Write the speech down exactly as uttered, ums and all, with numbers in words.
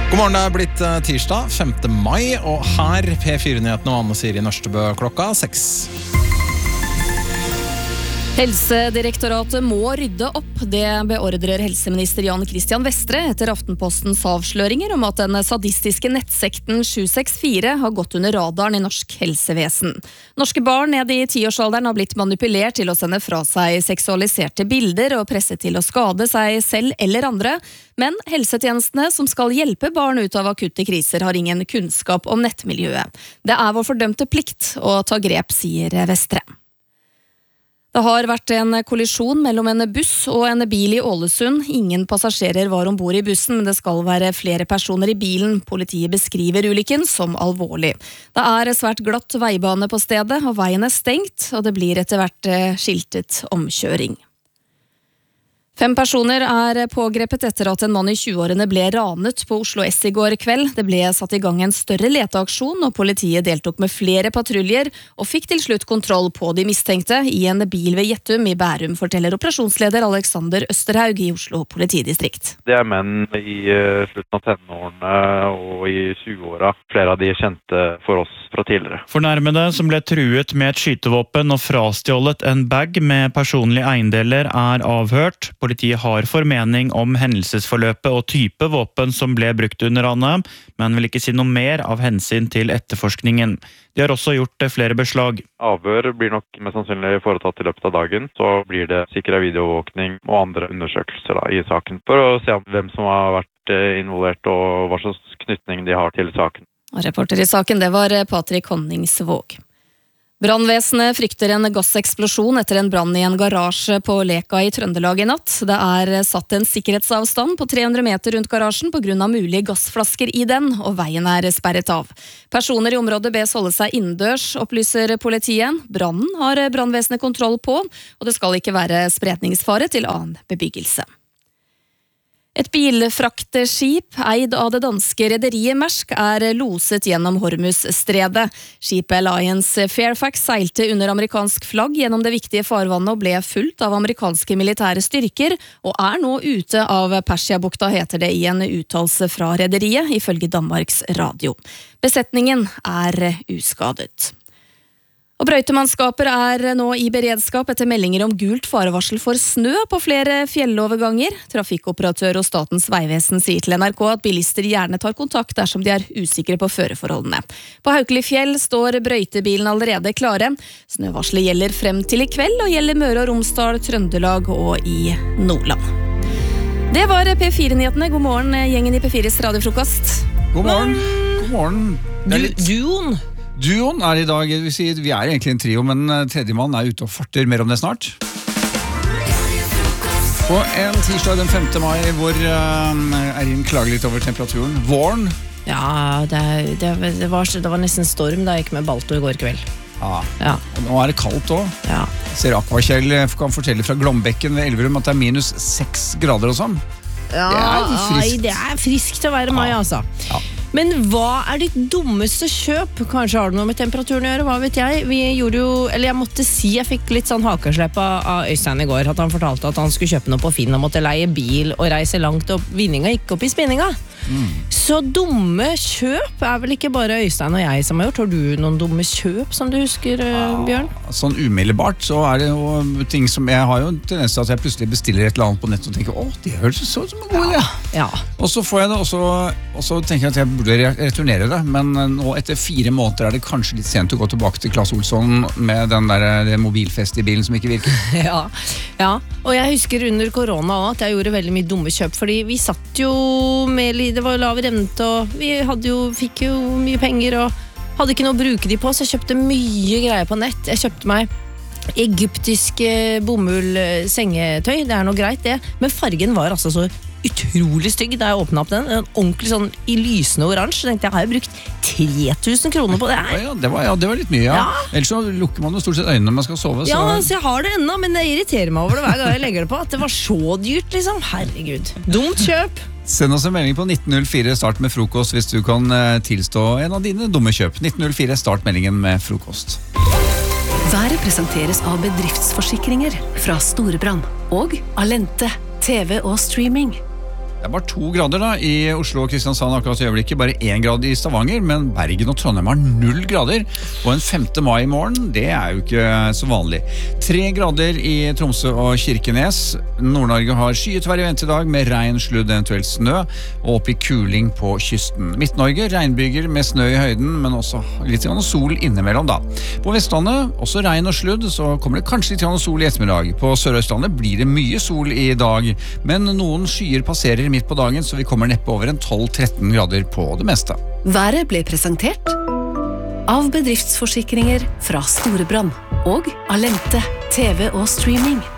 God morgen, det er blitt tirsdag, femte mai, og her P fire-nyhetene og Anne Siri Nørstebø klokka seks. Helsedirektoratet må rydde opp. Det beordrer helseminister Jan Christian Vestre etter Aftenpostens avsløringer om at den sadistiske nettsekten sju seks fire har gått under radaren i norsk helsevesen. Norske barn ned i tiårsalderen har blitt manipulert til å sende fra seg seksualiserte bilder og presset til å skade seg selv eller andre, men helsetjenestene som skal hjelpe barn ut av akutte kriser har ingen kunnskap om nettmiljøet. Det er vår fordømte plikt å ta grep, sier Vestre. Det har vært en kollisjon mellom en buss og en bil i Ålesund. Ingen passasjerer var ombord i bussen, men det skal være flere personer i bilen. Politiet beskriver ulykken som alvorlig. Det er svært glatt veibane på stedet, og veien er stengt, og det blir etter hvert skiltet omkjøring. Fem personer er pågrepet etter at en mann i tjueårene ble ranet på Oslo S i går kveld. Det ble satt i gang en større leteaksjon, og politiet deltok med flere patruljer og fikk til slutt kontroll på de mistenkte i en bil ved Gjettum i Bærum, forteller operasjonsleder Alexander Østerhaug i Oslo politidistrikt. Det er menn i slutten av tenårene og i tjueåra. Flere av de er kjente for oss fra tidligere. Fornærmede som ble truet med et skytevåpen og frastjålet en bag med personlige eiendeler er avhørt. Politiet har formening om hendelsesforløpet og type våpen som ble brukt under ranet, men vil ikke si noe mer av hensyn til etterforskningen. De har også gjort flere beslag. Avhør blir nok mest sannsynlig foretatt i løpet av dagen. Så blir det sikret videoovervåkning og andre undersøkelser da, i saken, for å se hvem som har vært involvert og hva slags knytning de har til saken. Reporter i saken, det var Patrick Honningsvåg. Brannvesenet frykter en gasseksplosjon etter en brann i en garasje på Leka i Trøndelag i natt. Det er satt en sikkerhetsavstand på tre hundre meter rundt garasjen på grunn av mulige gassflasker i den, og veien er sperret av. Personer i området bes holde seg innendørs, opplyser politiet. Brannen har brannvesenet kontroll på, og det skal ikke være spredningsfare til annen bebyggelse. Et bilfrakteskip eid av det danske rederiet Maersk er loset gjennom Hormuzstredet. Skipet Alliance Fairfax seilte under amerikansk flagg gjennom det viktige farvannet og ble fulgt av amerikanske militære styrker, og er nå ute av Persiabukta, heter det i en uttalelse fra rederiet, ifølge Danmarks Radio. Besetningen er uskadet. Og brøytemannskaper er nå i beredskap etter meldinger om gult farevarsel for snø på flere fjelloverganger. Trafikkoperatør og Statens vegvesen sier til N R K at bilister gjerne tar kontakt dersom de er usikre på føreforholdene. På Haukelifjell står brøytebilen allerede klare. Snøvarselet gjelder frem til i kveld og gjelder Møre og Romsdal, Trøndelag og i Nordland. Det var P fire-nyhetene. God morgen, gjengen i P fires radiofrokost. God morgen. God morgen. Du, duoen. Duoen er i dag, vi, sier, vi er egentlig en trio, men tredjemann er ute og farter. Mer om det snart. På en tirsdag den femte mai, hvor uh, Erin klager litt over temperaturen. Våren. Ja, det, det, det, var, det var nesten storm da jeg gikk med Balto i går kveld. Ja, ja. Og nå er det kaldt også. Ja. Ser Aquakjell kan fortelle fra Glombekken ved Elverum at det er minus seks grader og sånn. Ja, det er friskt. Det er friskt til å være mai, altså. Ja. Men hva er ditt dummeste kjøp? Kanskje har det noe med temperaturen å gjøre, hva vet jeg? Vi gjorde jo, eller jeg måtte si, jeg fikk litt sånn hakeslepp av Øystein i går, at han fortalte at han skulle kjøpe noe på Finn og måtte leie bil og reise langt opp. Vinninga gikk opp i spinninga. Mm. Så dumme kjøp er vel ikke bare Øystein og jeg som har gjort. Har du noen dumme kjøp som du husker, ja, Bjørn? Sånn umiddelbart så er det jo ting som jeg har jo en tendens til at jeg plutselig bestiller et eller annet på nett og tenker, åh, det høres så ut som en god idé. Ja. Og så får jeg det, og så, og så tenker jeg at jeg burde returnere det, men nå etter fire måneder er det kanskje litt sent å gå tilbake til Klaas Olsson med den der det mobilfest i bilen som ikke virker. Ja, ja, og jeg husker under korona også at jeg gjorde veldig mye dumme kjøp, fordi vi satt jo med, det var jo lav rente, og vi hadde jo, fikk jo mye penger, og hadde ikke noe å bruke de på, så jeg kjøpte mye greier på nett. Jeg kjøpte meg egyptisk bomull sengetøy, det er noe greit det, men fargen var altså så utrolig stygg da jeg åpnet opp den, en ordentlig sånn i lysende oransje. Jeg tenkte jeg har jo brukt tre tusen kroner på det her. Ja, det var, ja, det var litt mye, ja. Ja. Ellers så lukker man jo stort sett øynene når man skal sove. Så... Ja, altså jeg har det enda, men det irriterer meg over det hver gang jeg legger det på, at det var så dyrt, liksom. Herregud. Dumt kjøp. Send oss en melding på nitten null fire, start med frokost, hvis du kan tilstå en av dine dumme kjøp. nitten null fire, start meldingen med frokost. Været presenteres av bedriftsforsikringer fra Storebrand og Alente, T V og streaming. Det er bare to grader da, i Oslo og Kristiansand akkurat i øyeblikket, bare én grad i Stavanger, men Bergen og Trondheim har null grader, og en femte mai i morgen, det er jo ikke så vanlig. Tre grader i Tromsø og Kirkenes. Nord-Norge har skyet vær i vente i dag, med regn, sludd, eventuelt snø, og opp i kuling på kysten. Midt-Norge, regnbyger med snø i høyden, men også litt grann sol innimellom da. På Vestlandet, også regn og sludd, så kommer det kanskje litt grann sol i ettermiddag. På Sør-Østlandet blir det mye sol i dag, men noen skyer passerer midt på dagen, så vi kommer neppe over en tolv til tretten grader på det meste. Været ble presentert av bedriftsforsikringer fra Storebrand og Alente, T V og streaming.